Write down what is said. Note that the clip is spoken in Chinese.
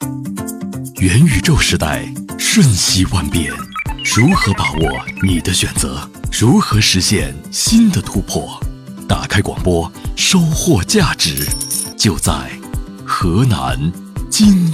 元宇宙时代瞬息万变，如何把握你的选择？如何实现新的突破？打开广播，收获价值，就在河南经